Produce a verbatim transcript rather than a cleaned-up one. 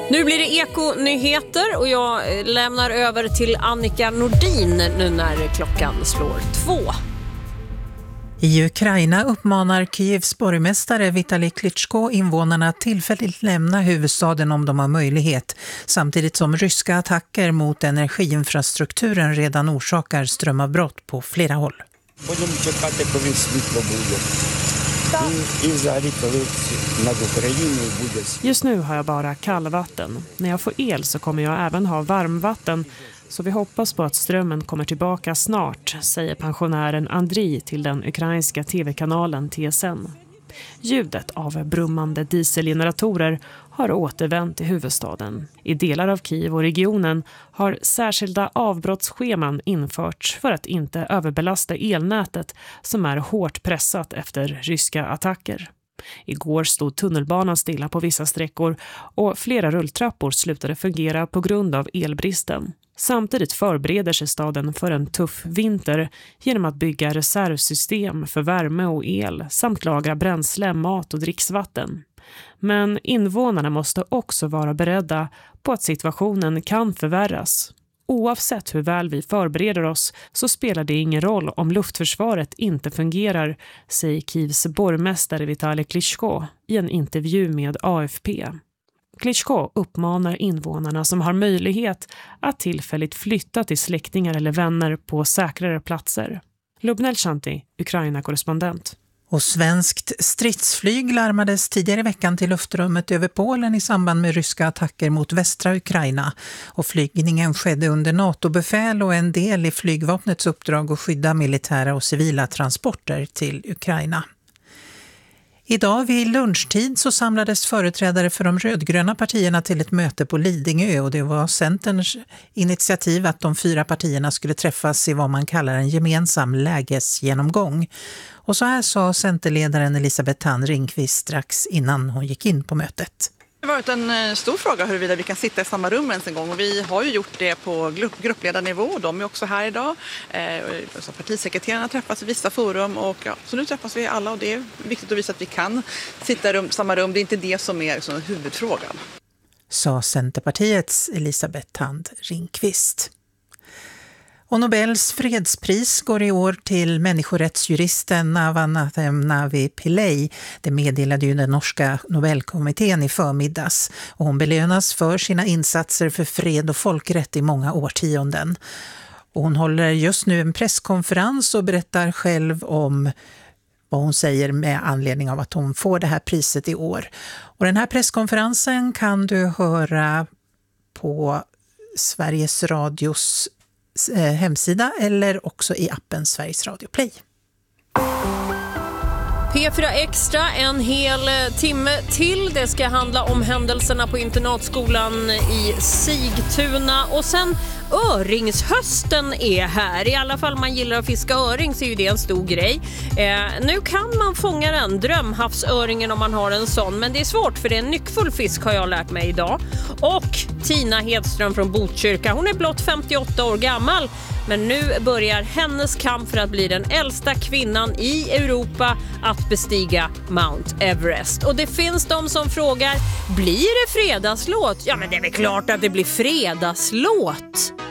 Nu blir det Eko-nyheter och jag lämnar över till Annika Nordin nu när klockan slår två. I Ukraina uppmanar Kyivs borgmästare Vitali Klitschko invånarna att tillfälligt lämna huvudstaden om de har möjlighet, samtidigt som ryska attacker mot energiinfrastrukturen redan orsakar strömavbrott på flera håll. Just nu har jag bara kallvatten. När jag får el så kommer jag även ha varmvatten. Så vi hoppas på att strömmen kommer tillbaka snart, säger pensionären Andriy till den ukrainska tv-kanalen T S N. Ljudet av brummande dieselgeneratorer har återvänt till huvudstaden. I delar av Kiev och regionen har särskilda avbrottsscheman införts för att inte överbelasta elnätet som är hårt pressat efter ryska attacker. Igår stod tunnelbanan stilla på vissa sträckor och flera rulltrappor slutade fungera på grund av elbristen. Samtidigt förbereder sig staden för en tuff vinter genom att bygga reservsystem för värme och el samt lagra bränsle, mat och dricksvatten. Men invånarna måste också vara beredda på att situationen kan förvärras. Oavsett hur väl vi förbereder oss så spelar det ingen roll om luftförsvaret inte fungerar, säger Kievs borgmästare Vitali Klitschko i en intervju med A F P. Klitschko uppmanar invånarna som har möjlighet att tillfälligt flytta till släktingar eller vänner på säkrare platser. Lubnel Shanti, Ukraina-korrespondent. Och svenskt stridsflyg larmades tidigare i veckan till luftrummet över Polen i samband med ryska attacker mot västra Ukraina. Och flygningen skedde under NATO-befäl och en del i flygvapnets uppdrag att skydda militära och civila transporter till Ukraina. Idag vid lunchtid så samlades företrädare för de rödgröna partierna till ett möte på Lidingö och det var Centerns initiativ att de fyra partierna skulle träffas i vad man kallar en gemensam lägesgenomgång. Och så här sa Centerledaren Elisabeth Thand Ringqvist strax innan hon gick in på mötet. Det har varit en stor fråga huruvida vi kan sitta i samma rum ens en gång och vi har ju gjort det på gruppledarnivå och de är också här idag. Eh, partisekreterarna träffas i vissa forum och ja, så nu träffas vi alla och det är viktigt att visa att vi kan sitta i rum, samma rum. Det är inte det som är liksom huvudfrågan. Sa Centerpartiets Elisabeth Thand Ringqvist. Och Nobels fredspris går i år till människorättsjuristen Navi Pillay. Det meddelade ju den norska Nobelkommittén i förmiddags. Och hon belönas för sina insatser för fred och folkrätt i många årtionden. Och hon håller just nu en presskonferens och berättar själv om vad hon säger med anledning av att hon får det här priset i år. Och den här presskonferensen kan du höra på Sveriges Radios hemsida eller också i appen Sveriges Radio Play. P fyra Extra en hel timme till. Det ska handla om händelserna på internatskolan i Sigtuna. Och sen öringshösten är här. I alla fall man gillar att fiska öring så är ju det en stor grej. Eh, nu kan man fånga den, drömhavsöringen om man har en sån. Men det är svårt för det är en nyckfull fisk har jag lärt mig idag. Och Tina Hedström från Botkyrka, hon är blott femtioåtta år gammal. Men nu börjar hennes kamp för att bli den äldsta kvinnan i Europa att bestiga Mount Everest. Och det finns de som frågar, blir det fredagslåt? Ja men det är väl klart att det blir fredagslåt.